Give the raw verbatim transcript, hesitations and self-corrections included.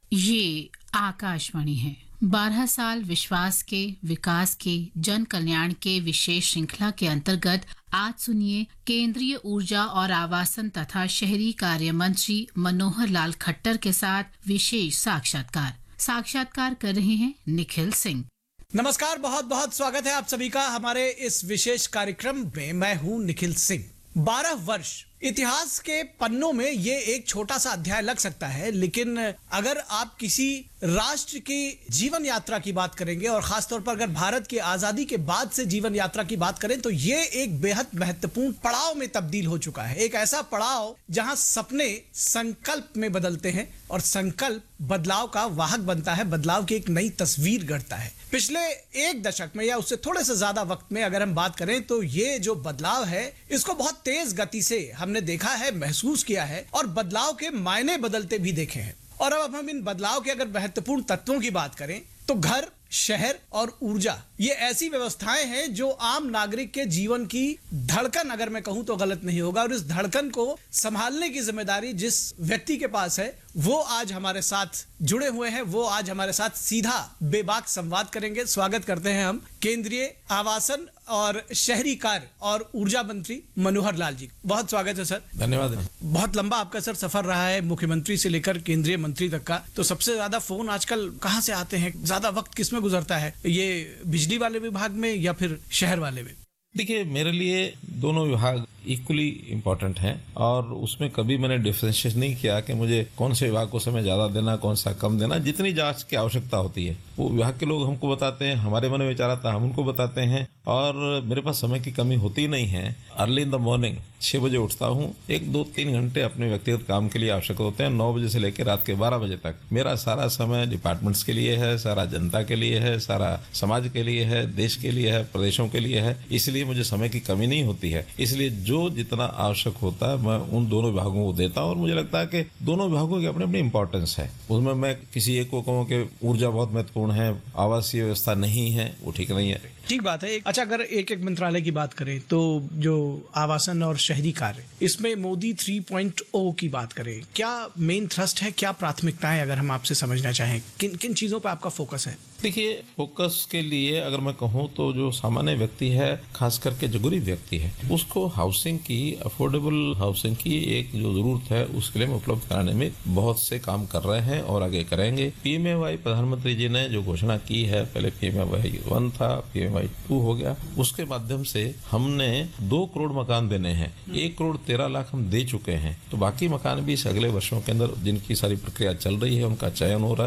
ये आकाशवाणी है। बारह साल विश्वास के, विकास के, जन कल्याण के विशेष श्रृंखला के अंतर्गत आज सुनिए केंद्रीय ऊर्जा और आवासन तथा शहरी कार्य मंत्री मनोहर लाल खट्टर के साथ विशेष साक्षात्कार। साक्षात्कार कर रहे हैं निखिल सिंह। नमस्कार, बहुत बहुत स्वागत है आप सभी का हमारे इस विशेष कार्यक्रम में। मैं हूं निखिल सिंह। बारह वर्ष इतिहास के पन्नों में ये एक छोटा सा अध्याय लग सकता है, लेकिन अगर आप किसी राष्ट्र की जीवन यात्रा की बात करेंगे और खासतौर पर अगर भारत की आजादी के बाद से जीवन यात्रा की बात करें तो ये एक बेहद महत्वपूर्ण पड़ाव में तब्दील हो चुका है। एक ऐसा पड़ाव जहां सपने संकल्प में बदलते हैं और संकल्प बदलाव का वाहक बनता है, बदलाव की एक नई तस्वीर गढ़ता है। पिछले एक दशक में या उससे थोड़े से ज्यादा वक्त में अगर हम बात करें तो ये जो बदलाव है इसको बहुत तेज गति से हमने देखा है, महसूस किया है और बदलाव के मायने बदलते भी देखे हैं। और अब हम इन बदलाव के अगर महत्वपूर्ण तत्वों की बात करें तो घर, शहर और ऊर्जा ये ऐसी व्यवस्थाएं हैं जो आम नागरिक के जीवन की धड़कन, अगर मैं कहूं तो गलत नहीं होगा, और इस धड़कन को संभालने की जिम्मेदारी जिस व्यक्ति के पास है वो आज हमारे साथ जुड़े हुए हैं। वो आज हमारे साथ सीधा बेबाक संवाद करेंगे। स्वागत करते हैं हम केंद्रीय आवासन और शहरी कार्य और ऊर्जा मंत्री मनोहर लाल जी। बहुत स्वागत है सर। धन्यवाद। बहुत लंबा आपका सर सफर रहा है, मुख्यमंत्री से लेकर केंद्रीय मंत्री तक का। तो सबसे ज्यादा फोन आजकल कहाँ से आते हैं, ज्यादा वक्त किसमें गुजरता है, ये बिजली वाले विभाग में या फिर शहर वाले में? देखिए, मेरे लिए दोनों विभाग इक्वली इम्पोर्टेंट हैं और उसमें कभी मैंने डिफरेंशिएट नहीं किया कि मुझे कौन से विभाग को समय ज़्यादा देना, कौन सा कम देना। जितनी जांच की आवश्यकता होती है वो विभाग के लोग हमको बताते हैं, हमारे मन में विचार आता है हम उनको बताते हैं, और मेरे पास समय की कमी होती नहीं है। अर्ली इन द मॉर्निंग छः बजे उठता हूँ, एक दो तीन घंटे अपने व्यक्तिगत काम के लिए आवश्यक होते हैं। नौ बजे से लेकर रात के बारह बजे तक मेरा सारा समय डिपार्टमेंट्स के लिए है, सारा जनता के लिए है, सारा समाज के लिए है, देश के लिए है, प्रदेशों के लिए है। इसलिए मुझे समय की कमी नहीं होती है। इसलिए जो जितना आवश्यक होता है मैं उन दोनों विभागों को देता हूँ और मुझे लगता है कि दोनों विभागों की अपनी अपनी इंपॉर्टेंस है। उसमें मैं किसी एक को कहूँ कि ऊर्जा बहुत महत्वपूर्ण है, आवासीय व्यवस्था नहीं है, वो ठीक नहीं है। ठीक बात है। अच्छा, अगर एक एक मंत्रालय की बात करें तो जो आवासन और शहरी कार्य, इसमें मोदी थ्री पॉइंट ओ की बात करें, क्या मेन थ्रस्ट है, क्या प्राथमिकताएं, अगर हम आपसे समझना चाहें किन किन चीजों पर आपका फोकस है? देखिए, फोकस के लिए अगर मैं कहूँ तो जो सामान्य व्यक्ति है, खास करके जो गरीब व्यक्ति है, उसको हाउसिंग की, अफोर्डेबल हाउसिंग की एक जो जरूरत है उसके लिए उपलब्ध कराने में बहुत से काम कर रहे हैं और आगे करेंगे। पीएमएवाई प्रधानमंत्री जी ने जो घोषणा की है, पहले पीएमएवाई वन था, पीएमएवाई टू हो गया, उसके माध्यम से हमने दो करोड़ मकान देने हैं। एक करोड़ तेरह लाख हम दे चुके हैं, तो बाकी मकान भी इस अगले वर्षों के अंदर जिनकी सारी प्रक्रिया चल रही है उनका चयन हो रहा है।